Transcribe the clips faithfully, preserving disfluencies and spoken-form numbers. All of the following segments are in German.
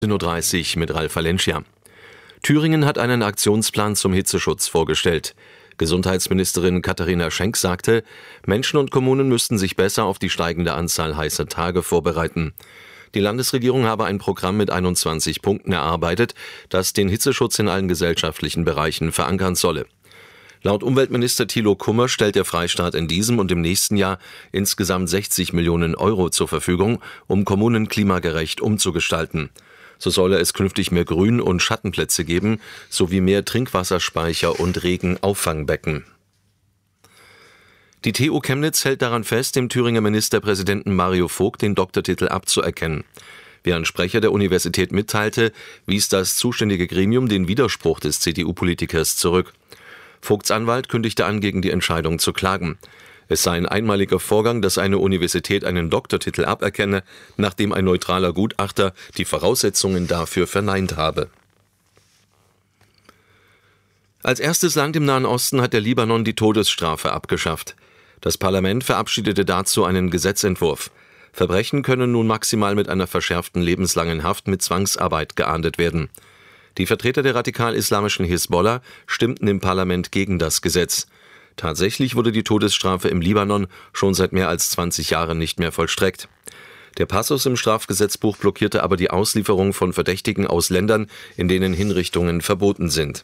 zehn Uhr dreißig mit Ralf Valencia. Thüringen hat einen Aktionsplan zum Hitzeschutz vorgestellt. Gesundheitsministerin Katharina Schenk sagte, Menschen und Kommunen müssten sich besser auf die steigende Anzahl heißer Tage vorbereiten. Die Landesregierung habe ein Programm mit einundzwanzig Punkten erarbeitet, das den Hitzeschutz in allen gesellschaftlichen Bereichen verankern solle. Laut Umweltminister Thilo Kummer stellt der Freistaat in diesem und im nächsten Jahr insgesamt sechzig Millionen Euro zur Verfügung, um Kommunen klimagerecht umzugestalten. So solle es künftig mehr Grün- und Schattenplätze geben, sowie mehr Trinkwasserspeicher und Regenauffangbbecken. Die T U Chemnitz hält daran fest, dem Thüringer Ministerpräsidenten Mario Vogt den Doktortitel abzuerkennen. Wie ein Sprecher der Universität mitteilte, wies das zuständige Gremium den Widerspruch des C D U-Politikers zurück. Vogts Anwalt kündigte an, gegen die Entscheidung zu klagen. Es sei ein einmaliger Vorgang, dass eine Universität einen Doktortitel aberkenne, nachdem ein neutraler Gutachter die Voraussetzungen dafür verneint habe. Als erstes Land im Nahen Osten hat der Libanon die Todesstrafe abgeschafft. Das Parlament verabschiedete dazu einen Gesetzentwurf. Verbrechen können nun maximal mit einer verschärften lebenslangen Haft mit Zwangsarbeit geahndet werden. Die Vertreter der radikal-islamischen Hisbollah stimmten im Parlament gegen das Gesetz. Tatsächlich wurde die Todesstrafe im Libanon schon seit mehr als zwanzig Jahren nicht mehr vollstreckt. Der Passus im Strafgesetzbuch blockierte aber die Auslieferung von Verdächtigen aus Ländern, in denen Hinrichtungen verboten sind.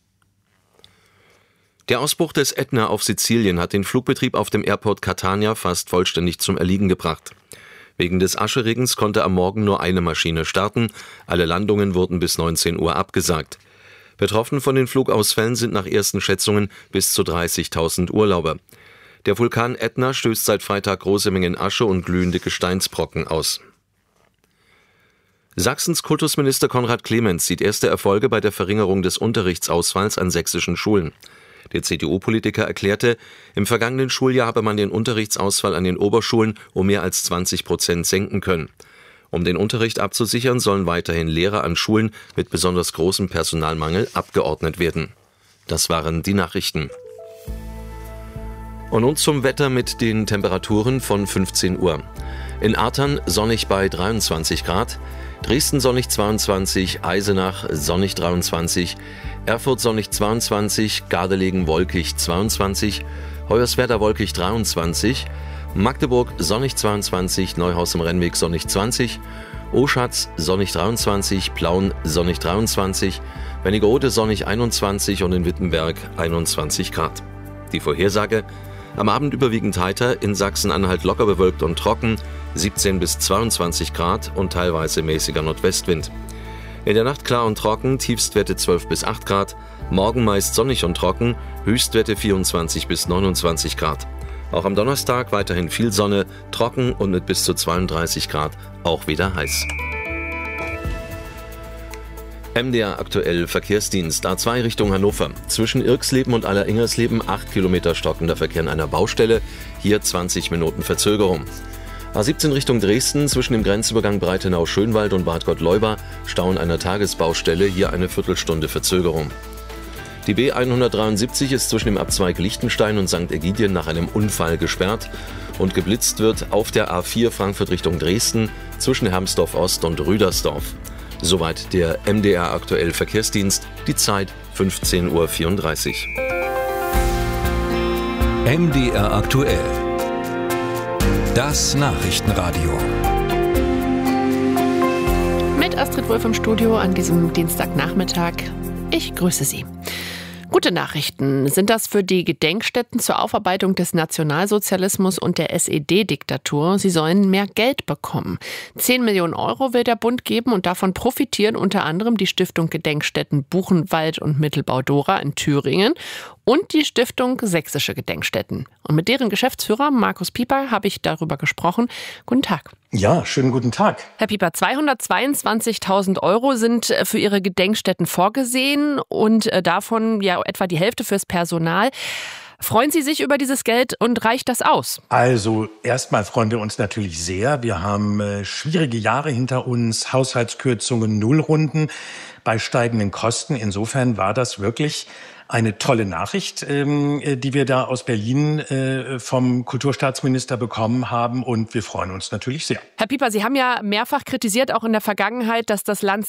Der Ausbruch des Ätna auf Sizilien hat den Flugbetrieb auf dem Airport Catania fast vollständig zum Erliegen gebracht. Wegen des Ascheregens konnte am Morgen nur eine Maschine starten, alle Landungen wurden bis neunzehn Uhr abgesagt. Betroffen von den Flugausfällen sind nach ersten Schätzungen bis zu dreißigtausend Urlauber. Der Vulkan Ätna stößt seit Freitag große Mengen Asche und glühende Gesteinsbrocken aus. Sachsens Kultusminister Konrad Clemens sieht erste Erfolge bei der Verringerung des Unterrichtsausfalls an sächsischen Schulen. Der C D U-Politiker erklärte, im vergangenen Schuljahr habe man den Unterrichtsausfall an den Oberschulen um mehr als zwanzig Prozent senken können. Um den Unterricht abzusichern, sollen weiterhin Lehrer an Schulen mit besonders großem Personalmangel abgeordnet werden. Das waren die Nachrichten. Und nun zum Wetter mit den Temperaturen von fünfzehn Uhr. In Artern sonnig bei dreiundzwanzig Grad, Dresden sonnig zweiundzwanzig, Eisenach sonnig dreiundzwanzig, Erfurt sonnig zweiundzwanzig, Gardelegen wolkig zweiundzwanzig, Hoyerswerda wolkig dreiundzwanzig, Magdeburg sonnig zweiundzwanzig, Neuhaus im Rennweg sonnig zwanzig, Oschatz sonnig dreiundzwanzig, Plauen sonnig dreiundzwanzig, Wernigerode sonnig einundzwanzig und in Wittenberg einundzwanzig Grad. Die Vorhersage: am Abend überwiegend heiter, in Sachsen-Anhalt locker bewölkt und trocken, siebzehn bis zweiundzwanzig Grad und teilweise mäßiger Nordwestwind. In der Nacht klar und trocken, Tiefstwerte zwölf bis acht Grad, morgen meist sonnig und trocken, Höchstwerte vierundzwanzig bis neunundzwanzig Grad. Auch am Donnerstag weiterhin viel Sonne, trocken und mit bis zu zweiunddreißig Grad auch wieder heiß. M D R aktuell Verkehrsdienst A zwei Richtung Hannover. Zwischen Irxleben und Alleringersleben acht Kilometer stockender Verkehr an einer Baustelle, hier zwanzig Minuten Verzögerung. A siebzehn Richtung Dresden, zwischen dem Grenzübergang Breitenau-Schönwald und Bad Gottleuba, Stau an einer Tagesbaustelle, hier eine Viertelstunde Verzögerung. Die B hundertdreiundsiebzig ist zwischen dem Abzweig Liechtenstein und Sankt Ägidien nach einem Unfall gesperrt und geblitzt wird auf der A vier Frankfurt Richtung Dresden zwischen Hermsdorf Ost und Rüdersdorf. Soweit der M D R aktuell Verkehrsdienst, die Zeit fünfzehn Uhr vierunddreißig. M D R aktuell. Das Nachrichtenradio. Mit Astrid Wolf im Studio an diesem Dienstagnachmittag. Ich grüße Sie. Gute Nachrichten sind das für die Gedenkstätten zur Aufarbeitung des Nationalsozialismus und der S E D-Diktatur. Sie sollen mehr Geld bekommen. zehn Millionen Euro will der Bund geben und davon profitieren unter anderem die Stiftung Gedenkstätten Buchenwald und Mittelbau-Dora in Thüringen und die Stiftung Sächsische Gedenkstätten. Und mit deren Geschäftsführer Markus Pieper habe ich darüber gesprochen. Guten Tag. Ja, schönen guten Tag. Herr Pieper, zweihundertzweiundzwanzigtausend Euro sind für Ihre Gedenkstätten vorgesehen und davon ja etwa die Hälfte fürs Personal. Freuen Sie sich über dieses Geld und reicht das aus? Also erstmal freuen wir uns natürlich sehr. Wir haben äh, schwierige Jahre hinter uns, Haushaltskürzungen, Nullrunden bei steigenden Kosten. Insofern war das wirklich eine tolle Nachricht, ähm, die wir da aus Berlin äh, vom Kulturstaatsminister bekommen haben, und wir freuen uns natürlich sehr. Herr Pieper, Sie haben ja mehrfach kritisiert, auch in der Vergangenheit, dass das Land